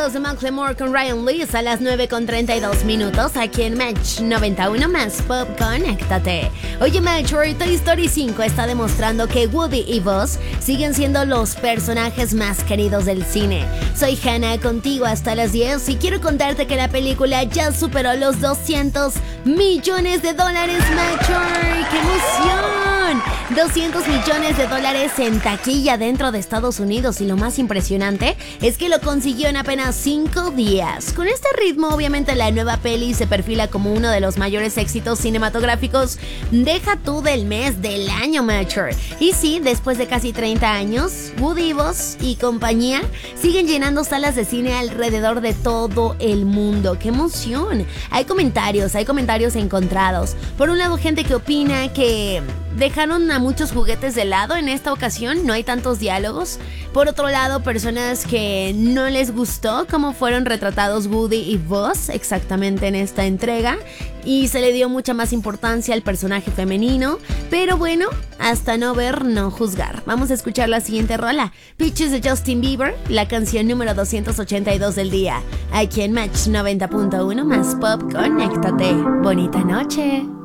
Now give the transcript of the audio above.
Shadows de Macklemore con Ryan Lewis a las 9:32 aquí en Match 91 más Pop. Conéctate. Oye, Match, Toy Story 5 está demostrando que Woody y Buzz siguen siendo los personajes más queridos del cine. Soy Hannah, contigo hasta las 10 y quiero contarte que la película ya superó los $200 millones, Match. ¡Qué emoción! $200 millones en taquilla dentro de Estados Unidos, y lo más impresionante es que lo consiguió en apenas 5 días. Con este ritmo, obviamente la nueva peli se perfila como uno de los mayores éxitos cinematográficos, deja tú del mes, del año, Mature. Y sí, después de casi 30 años, Woody, Buzz y compañía siguen llenando salas de cine alrededor de todo el mundo. ¡Qué emoción! Hay comentarios encontrados. Por un lado, gente que opina que dejaron a muchos juguetes de lado en esta ocasión, no hay tantos diálogos. Por otro lado, personas que no les gustó cómo fueron retratados Woody y Buzz exactamente en esta entrega, y se le dio mucha más importancia al personaje femenino. Pero bueno, hasta no ver, no juzgar. Vamos a escuchar la siguiente rola, Peaches de Justin Bieber, la canción número 282 del día, aquí en Match 90.1 más Pop. Conéctate. Bonita noche.